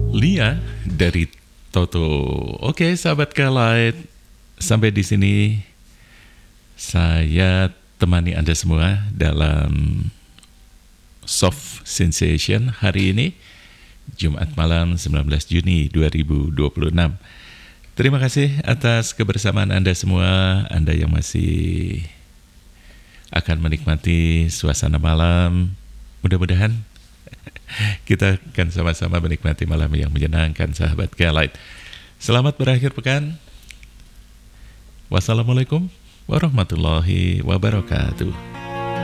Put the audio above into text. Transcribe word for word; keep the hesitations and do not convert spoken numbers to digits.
Lia dari Toto. Oke, sahabat Kalight, sampai di sini saya temani Anda semua dalam Soft Sensation hari ini, Jumat malam sembilan belas Juni dua ribu dua puluh enam. Terima kasih atas kebersamaan Anda semua, Anda yang masih akan menikmati suasana malam. Mudah-mudahan kita akan sama-sama menikmati malam yang menyenangkan, sahabat Kalight. Selamat berakhir pekan. Wassalamualaikum warahmatullahi wabarakatuh.